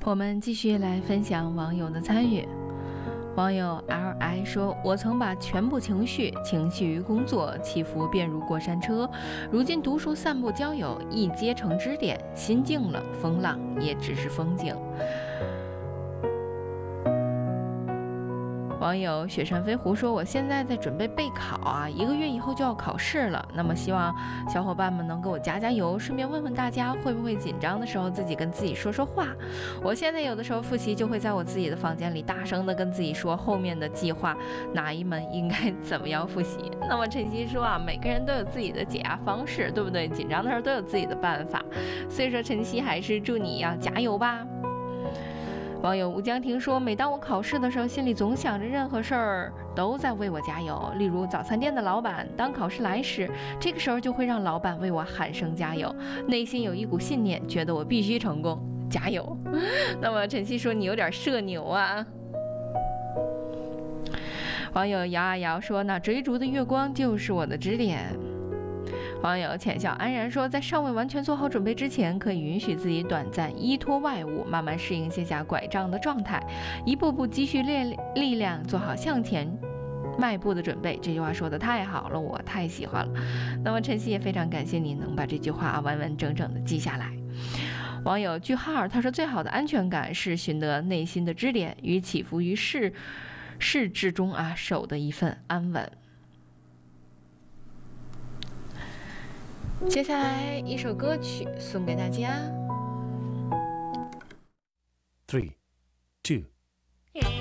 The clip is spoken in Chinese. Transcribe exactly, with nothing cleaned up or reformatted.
我们继续来分享网友的参与。网友 L I 说：“我曾把全部情绪倾泻于工作，起伏便如过山车。如今读书、散步、交友，一皆成支点。心静了，风浪也只是风景。”网友雪山飞狐说：“我现在在准备备考啊，一个月以后就要考试了。那么希望小伙伴们能给我加加油，顺便问问大家会不会紧张的时候自己跟自己说说话。我现在有的时候复习就会在我自己的房间里大声的跟自己说后面的计划哪一门应该怎么样复习。那么晨曦说啊，每个人都有自己的解压方式，对不对？紧张的时候都有自己的办法，所以说晨曦还是祝你要加油吧。”网友吴江婷说：“每当我考试的时候，心里总想着任何事儿都在为我加油。例如早餐店的老板，当考试来时，这个时候就会让老板为我喊声加油，内心有一股信念，觉得我必须成功，加油。”那么晨曦说：“你有点社牛啊。”网友摇啊摇说：“那追逐的月光就是我的支点。”网友浅笑安然说：“在尚未完全做好准备之前，可以允许自己短暂依托外物，慢慢适应卸下拐杖的状态，一步步积蓄力力量，做好向前迈步的准备。”这句话说的太好了，我太喜欢了。那么晨曦也非常感谢你能把这句话啊完完整整的记下来。网友句号他说：“最好的安全感是寻得内心的支点，与起伏于世世之中啊，守的一份安稳。”接下来一首歌曲送给大家。 Three, two.